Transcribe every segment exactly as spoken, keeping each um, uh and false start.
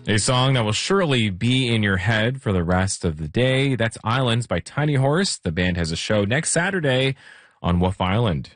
A song that will surely be in your head for the rest of the day. That's Islands by Tiny Horse. The band has a show next Saturday on Wolf Island.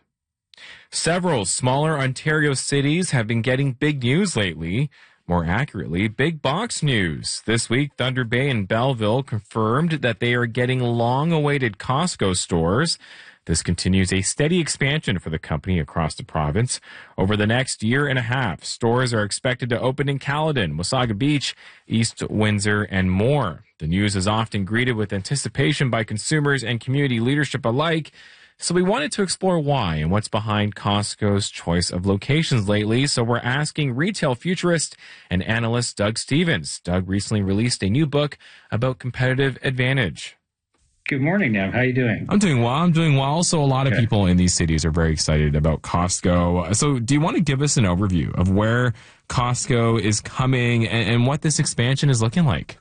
Several smaller Ontario cities have been getting big news lately. More accurately, big box news. This week, Thunder Bay and Belleville confirmed that they are getting long-awaited Costco stores. This continues a steady expansion for the company across the province. Over the next year and a half, stores are expected to open in Caledon, Wasaga Beach, East Windsor, and more. The news is often greeted with anticipation by consumers and community leadership alike. So we wanted to explore why and what's behind Costco's choice of locations lately. So we're asking retail futurist and analyst Doug Stevens. Doug recently released a new book about competitive advantage. Good morning, Nev. How are you doing? I'm doing well. I'm doing well. So a lot of okay. people in these cities are very excited about Costco. So do you want to give us an overview of where Costco is coming and, and what this expansion is looking like?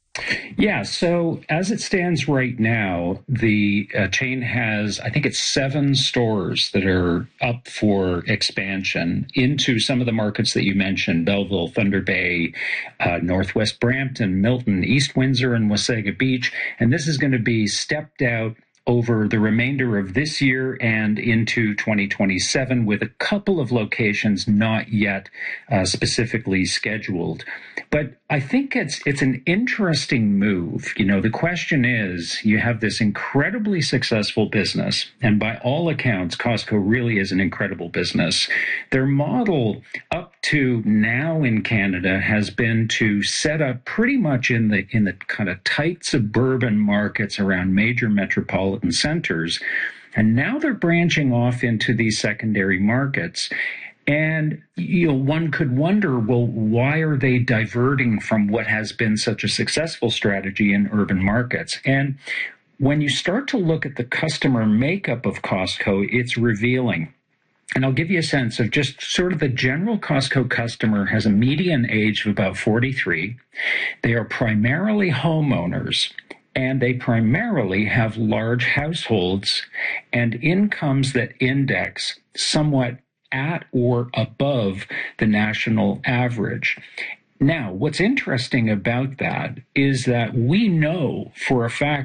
Yeah, so as it stands right now, the uh, chain has, I think it's seven stores that are up for expansion into some of the markets that you mentioned, Belleville, Thunder Bay, uh, Northwest Brampton, Milton, East Windsor, and Wasaga Beach. And this is going to be stepped out over the remainder of this year and into twenty twenty-seven with a couple of locations not yet uh, specifically scheduled. But I think it's it's an interesting move. You know, the question is, you have this incredibly successful business, and by all accounts, Costco really is an incredible business. Their model up to now in Canada has been to set up pretty much in the in the kind of tight suburban markets around major metropolitan centers, and now they're branching off into these secondary markets. And you know, one could wonder, well, why are they diverting from what has been such a successful strategy in urban markets? And when you start to look at the customer makeup of Costco, it's revealing. And I'll give you a sense of just sort of the general Costco customer has a median age of about forty-three. They are primarily homeowners, and they primarily have large households and incomes that index somewhat at or above the national average. Now, what's interesting about that is that we know for a fact